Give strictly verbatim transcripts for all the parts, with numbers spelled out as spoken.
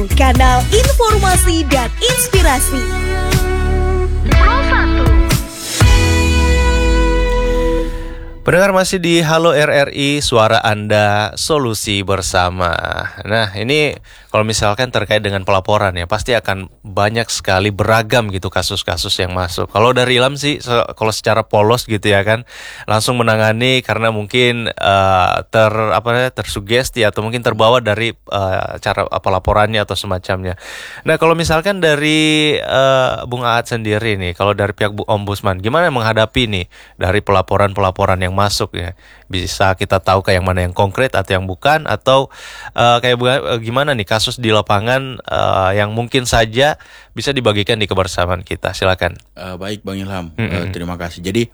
satu, kanal informasi dan inspirasi. Pro satu. Pendengar masih di Halo R R I, suara Anda, solusi bersama. Nah, ini kalau misalkan terkait dengan pelaporan ya, pasti akan banyak sekali beragam gitu kasus-kasus yang masuk. Kalau dari Ilham sih, se- kalau secara polos gitu ya kan, langsung menangani karena mungkin uh, ter apa namanya, tersugesti atau mungkin terbawa dari uh, cara pelaporannya atau semacamnya. Nah, kalau misalkan dari uh, Bung Aat sendiri nih, kalau dari pihak Bu Ombudsman, gimana menghadapi nih dari pelaporan-pelaporan yang masuk ya, bisa kita tahu kayak yang mana yang konkret atau yang bukan, atau uh, kayak uh, gimana nih kasus di lapangan uh, yang mungkin saja bisa dibagikan di kebersamaan kita. Silakan. Uh, baik Bang Ilham, Mm-hmm. uh, terima kasih. Jadi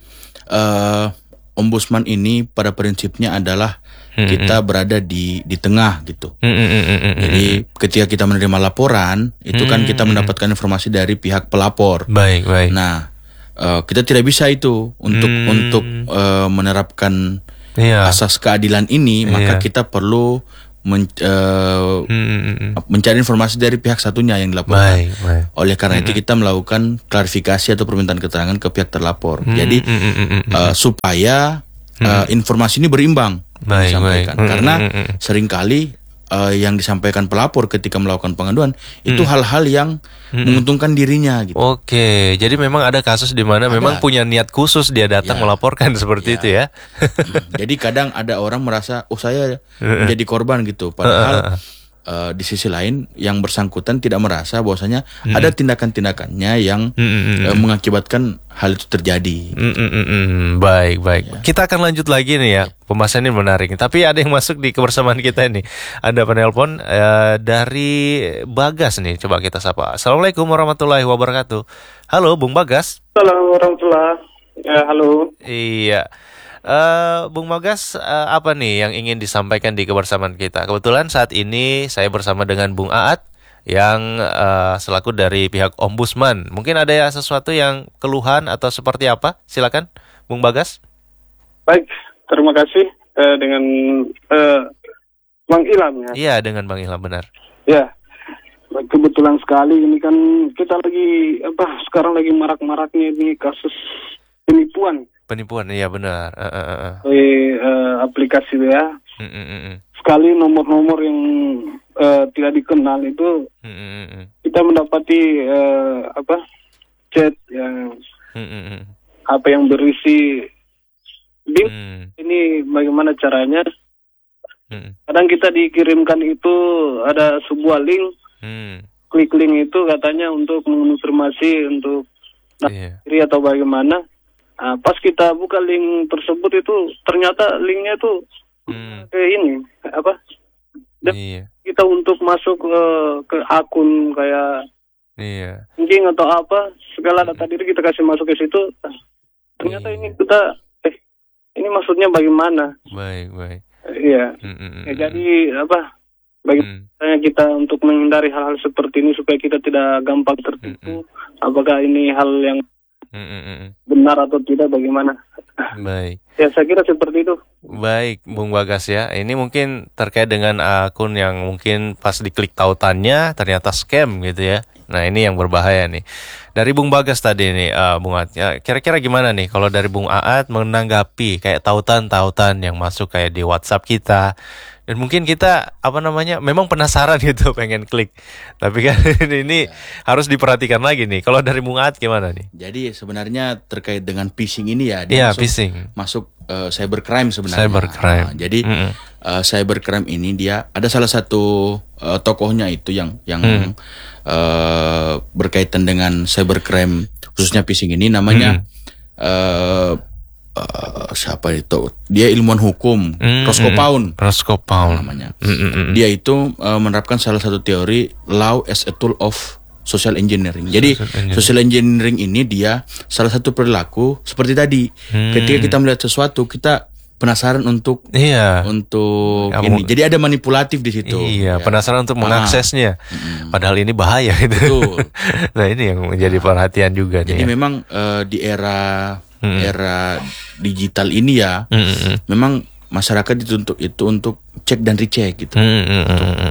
uh, Ombudsman ini pada prinsipnya adalah mm-hmm. kita berada di di tengah gitu. Mm-hmm. Jadi ketika kita menerima laporan itu mm-hmm. kan kita mendapatkan informasi dari pihak pelapor. Baik, baik. Nah, Uh, kita tidak bisa itu untuk hmm. untuk uh, menerapkan yeah. asas keadilan ini, yeah. maka kita perlu men, uh, hmm. mencari informasi dari pihak satunya yang dilaporkan. Baik, baik. Oleh karena hmm. itu kita melakukan klarifikasi atau permintaan keterangan ke pihak terlapor. Hmm. Jadi hmm. uh, supaya uh, hmm. informasi ini berimbang baik, disampaikan. baik. Karena hmm. seringkali Uh, yang disampaikan pelapor ketika melakukan pengaduan hmm. itu hal-hal yang hmm. menguntungkan dirinya gitu. Oke, jadi memang ada kasus di mana memang punya niat khusus dia datang ya. melaporkan seperti ya. itu ya. Jadi kadang ada orang merasa oh saya menjadi korban gitu, padahal uh, di sisi lain yang bersangkutan tidak merasa bahwasanya hmm. ada tindakan-tindakannya yang hmm. uh, mengakibatkan hal itu terjadi. Mm, mm, mm, mm. Baik, baik. Ya. Kita akan lanjut lagi nih ya. Pembahasan ini menarik. Tapi ada yang masuk di kebersamaan kita ini. Ada penelpon uh, dari Bagas nih. Coba kita sapa. Assalamualaikum warahmatullahi wabarakatuh. Halo, Bung Bagas. Halo, warahmatullahi. Ya, halo. Iya. Uh, Bung Bagas, uh, apa nih yang ingin disampaikan di kebersamaan kita? Kebetulan saat ini saya bersama dengan Bung Aat yang uh, selaku dari pihak Ombudsman. Mungkin ada ya sesuatu yang keluhan atau seperti apa? Silakan, Bung Bagas. Baik, terima kasih uh, dengan uh, Bang Ilham ya. Iya, dengan Bang Ilham, benar. Ya, kebetulan sekali ini kan kita lagi apa? Sekarang lagi marak-maraknya ini kasus penipuan. Penipuan, iya benar. Uh, uh, uh. Di uh, aplikasi ya. Mm, mm, mm. Sekali nomor-nomor yang uh, tidak dikenal itu mm, mm, mm. kita mendapati uh, apa chat yang mm, mm, mm. apa yang berisi link. Mm. Ini bagaimana caranya? Mm. Kadang kita dikirimkan itu ada sebuah link, mm. klik link itu katanya untuk mengonfirmasi untuk yeah. diri atau bagaimana. Nah, pas kita buka link tersebut itu ternyata linknya itu Hmm. kayak ini apa? Dan iya. kita untuk masuk ke ke akun kayak iya. link atau apa segala data hmm. diri kita kasih masuk ke situ. Ternyata iya. ini kita eh ini maksudnya bagaimana? Baik, baik. Iya. Hmm. Ya, jadi apa? Bagaimana hmm. kita untuk menghindari hal-hal seperti ini supaya kita tidak gampang tertipu? Hmm. Apakah ini hal yang Hmm. benar atau tidak? Bagaimana? Baik. Ya saya kira seperti itu. Baik, Bung Bagas ya. Ini mungkin terkait dengan akun yang mungkin pas diklik tautannya ternyata scam gitu ya. Nah ini yang berbahaya nih. Dari Bung Bagas tadi nih, uh, Bung Aat. Ya, kira-kira gimana nih kalau dari Bung Aat menanggapi kayak tautan-tautan yang masuk kayak di WhatsApp kita. Dan mungkin kita apa namanya memang penasaran gitu pengen klik. Tapi kan ini ya. harus diperhatikan lagi nih. Kalau dari Bung Aat gimana nih? Jadi sebenarnya terkait dengan phishing ini ya, dia ya, masuk, phishing. masuk uh, cybercrime sebenarnya. Cybercrime. Nah, jadi mm-hmm. uh, cybercrime ini dia ada salah satu uh, tokohnya itu yang yang mm. uh, berkaitan dengan cybercrime khususnya phishing ini namanya mm. uh, Uh, siapa itu? Dia ilmuwan hukum, mm, Roscoe Pound. Roscoe Pound namanya. Mm, mm, mm. Dia itu uh, menerapkan salah satu teori law as a tool of social engineering. Jadi social engineering, social engineering ini dia salah satu perilaku seperti tadi. Mm. Ketika kita melihat sesuatu, kita penasaran untuk iya. untuk ya, ini. Jadi ada manipulatif di situ. Iya, ya. penasaran untuk mengaksesnya. Ah. Padahal ini bahaya itu. Nah, ini yang menjadi perhatian juga Jadi nih. Jadi ya. memang uh, di era hmm. era digital ini ya, hmm. memang masyarakat dituntut itu untuk cek dan recheck gitu. Hmm. Untuk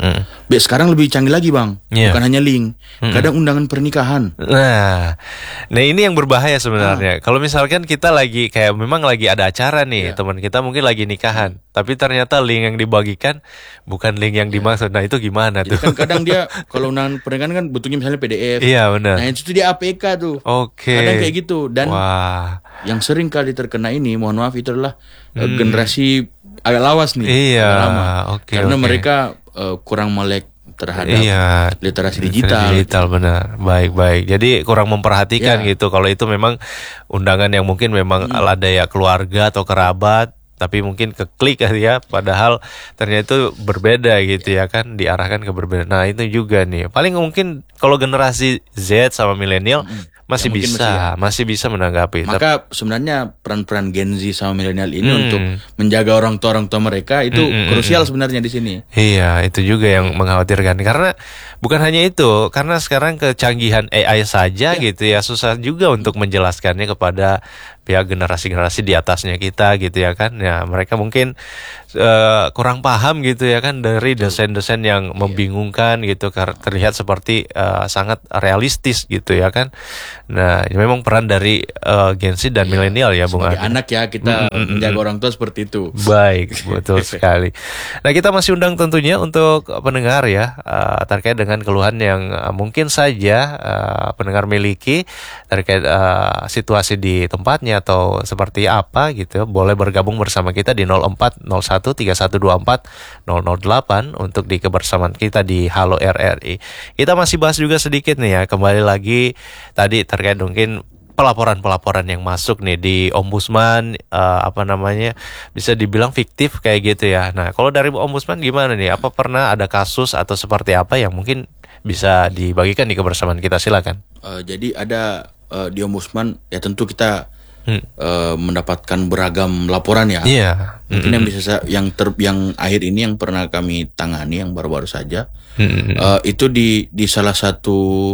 Be, sekarang lebih canggih lagi bang, Iya. bukan hanya link, Mm-mm. kadang undangan pernikahan. Nah, nah ini yang berbahaya sebenarnya. Kalau misalkan kita lagi kayak memang lagi ada acara nih, Iya. teman kita mungkin lagi nikahan, tapi ternyata link yang dibagikan bukan link yang dimaksud. Nah, itu gimana Jadi tuh? kan kadang dia kalau undangan pernikahan kan butuhnya misalnya P D F. Iya, benar. Nah itu tuh dia A P K tuh. Oke. Kadang kayak gitu. Dan Wah. yang sering kali terkena ini, mohon maaf itu adalah eh, Hmm. generasi agak lawas nih. Iya, agak lama. oke, Karena oke. mereka eh, kurang melek terhadap Iya, literasi digital. digital benar, baik baik. Jadi kurang memperhatikan Ya. gitu. Kalau itu memang undangan yang mungkin memang ada ya keluarga atau kerabat, tapi mungkin keklik kali ya. Padahal ternyata itu berbeda gitu ya kan, diarahkan ke berbeda. Nah itu juga nih. Paling mungkin kalau generasi Z sama milenial masih Ya, mungkin bisa, masih ya. masih bisa menanggapi. Tapi- Maka sebenarnya peran-peran Gen Z sama milenial ini Hmm. untuk menjaga orang tua orang tua mereka itu Hmm, hmm, krusial hmm. sebenarnya di sini. Iya, itu juga yang mengkhawatirkan karena bukan hanya itu, karena sekarang kecanggihan A I saja gitu ya susah juga untuk menjelaskannya kepada pihak generasi-generasi di atasnya kita gitu ya kan. Ya, mereka mungkin eh, kurang paham gitu ya kan dari dosen-dosen yang membingungkan gitu kar- terlihat seperti eh, sangat realistis gitu ya kan. Nah, ini memang peran dari eh, Gen Z dan milenial ya, Bung Sebagai Adi. anak ya kita menjaga orang tua seperti itu. Baik, betul sekali. Nah, kita masih undang tentunya untuk pendengar ya uh, terkait dengan keluhan yang uh, mungkin saja uh, pendengar miliki terkait uh, situasi di tempatnya atau seperti apa gitu. Boleh bergabung bersama kita di nol empat nol satu tiga satu dua empat nol nol delapan untuk di kebersamaan kita di Halo R R I. Kita masih bahas juga sedikit nih ya, kembali lagi tadi terkait mungkin pelaporan-pelaporan yang masuk nih di Ombudsman, eh, apa namanya, bisa dibilang fiktif kayak gitu ya. Nah, kalau dari Ombudsman gimana nih? Apa pernah ada kasus atau seperti apa yang mungkin bisa dibagikan di kebersamaan kita? Silakan. Eh, jadi ada eh, di Ombudsman ya tentu kita Hmm. eh, mendapatkan beragam laporan ya. Iya. Mungkin yang bisa sa- yang ter yang akhir ini yang pernah kami tangani yang baru-baru saja Mm-mm. eh, itu di di salah satu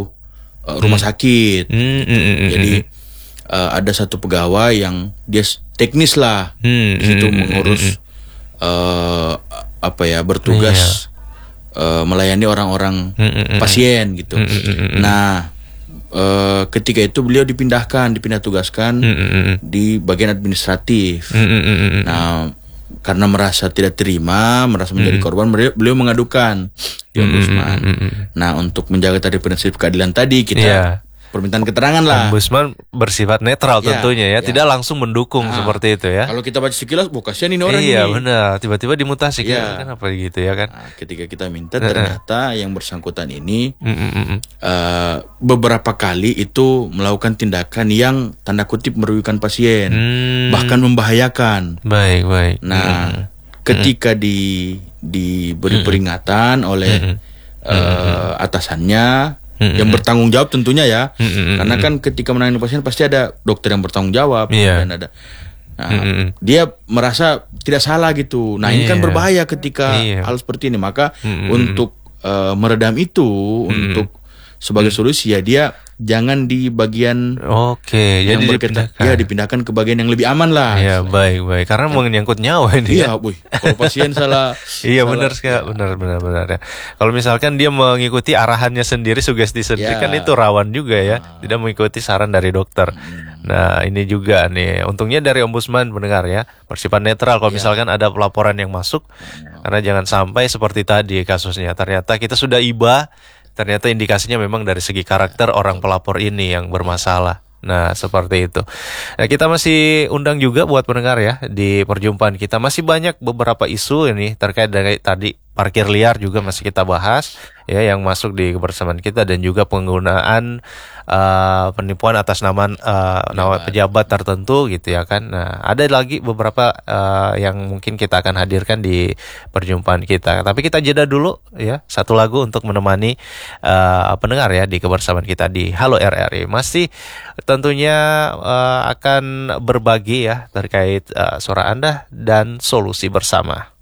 eh, rumah sakit. Mm-mm. Jadi eh, ada satu pegawai yang dia s- teknis lah Hmm, di situ hmm, mengurus eh, apa ya bertugas eh, melayani orang-orang Hmm, hmm, hmm. pasien gitu. Hmm, hmm, hmm. Nah eh, ketika itu beliau dipindahkan, dipindah tugaskan Mm-mm. di bagian administratif. Mm-mm. Nah, karena merasa tidak terima, merasa menjadi korban, beliau, beliau mengadukan di Ombudsman. Nah, untuk menjaga tadi prinsip keadilan tadi, kita Iya. permintaan keterangan lah. Ombudsman bersifat netral Ya, tentunya ya, ya. tidak langsung mendukung Ah, seperti itu ya. Kalau kita baca sekilas, oh kasihan ini orang Iya ini. benar, tiba-tiba dimutasi Iya. kan apa gitu ya kan. Nah, ketika kita minta, ternyata yang bersangkutan ini Mm-mm. eh, beberapa kali itu melakukan tindakan yang tanda kutip merugikan pasien, Hmm. bahkan membahayakan. Baik, baik. Nah, ketika di diberi peringatan oleh eh, atasannya yang bertanggung jawab tentunya ya, Mm-mm. karena kan ketika menangani pasien pasti ada dokter yang bertanggung jawab Iya. dan ada. Nah, Mm-mm. dia merasa tidak salah gitu. Nah, ini kan Iya. berbahaya ketika Iya. hal seperti ini. Maka Mm-mm. untuk eh, meredam itu, untuk sebagai solusi ya dia jangan di bagian Oke, yang jadi berkaitan, dipindahkan. ya dipindahkan ke bagian yang lebih aman lah. Iya, baik, baik. Karena menyangkut nyawa ini. Iya, ya. boy. Kalau pasien salah, Iya salah- benar sekali, benar benar benar ya. Kalau misalkan dia mengikuti arahannya sendiri, sugesti sendiri Ya. kan itu rawan juga ya, tidak mengikuti saran dari dokter. Nah ini juga nih, untungnya dari Ombudsman mendengar ya, bersifat netral. Kalau misalkan ada pelaporan yang masuk, karena jangan sampai seperti tadi kasusnya, ternyata kita sudah iba, ternyata indikasinya memang dari segi karakter orang pelapor ini yang bermasalah. Nah seperti itu. Nah kita masih undang juga buat pendengar ya di perjumpaan kita, masih banyak beberapa isu ini terkait dengan tadi parkir liar juga masih kita bahas ya yang masuk di kebersamaan kita, dan juga penggunaan uh, penipuan atas nama uh, nama pejabat tertentu gitu ya kan. Nah ada lagi beberapa uh, yang mungkin kita akan hadirkan di perjumpaan kita, tapi kita jeda dulu ya, satu lagu untuk menemani uh, pendengar ya di kebersamaan kita di Halo R R I. Masih tentunya uh, akan berbagi ya terkait uh, suara Anda dan solusi bersama.